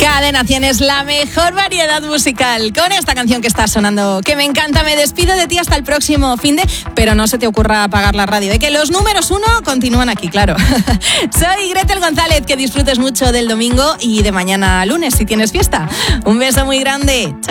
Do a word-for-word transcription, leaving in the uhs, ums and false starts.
Cadena cien es la mejor variedad musical. Con esta canción que está sonando, que me encanta, me despido de ti hasta el próximo finde, pero no se te ocurra apagar la radio, ¿eh? Que los números uno continúan aquí, claro. Soy Gretel González, que disfrutes mucho del domingo y de mañana lunes si tienes fiesta. Un beso muy grande. Chao.